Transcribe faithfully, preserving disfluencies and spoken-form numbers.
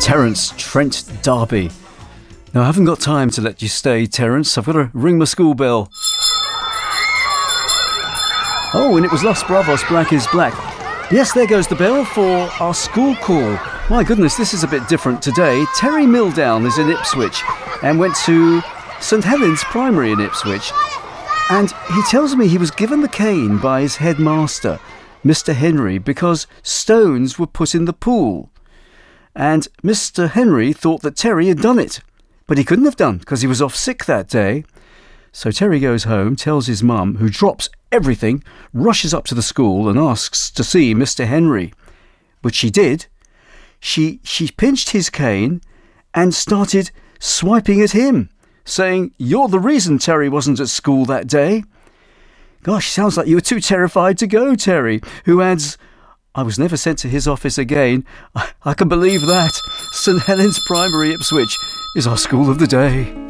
Terence Trent D'Arby. Now, I haven't got time to let you stay, Terence. I've got to ring my school bell. Oh, and it was Los Bravos, Black is Black. Yes, there goes the bell for our school call. My goodness, this is a bit different today. Terry Mildown is in Ipswich and went to St Helens Primary in Ipswich. And he tells me he was given the cane by his headmaster, Mister Henry, because stones were put in the pool. And Mister Henry thought that Terry had done it, but he couldn't have done because he was off sick that day. So Terry goes home, tells his mum, who drops everything, rushes up to the school and asks to see Mister Henry. Which she did. She, she pinched his cane and started swiping at him, saying, "You're the reason Terry wasn't at school that day." Gosh, sounds like you were too terrified to go, Terry, who adds, "I was never sent to his office again. I, I can believe that. St Helens Primary, Ipswich, is our school of the day."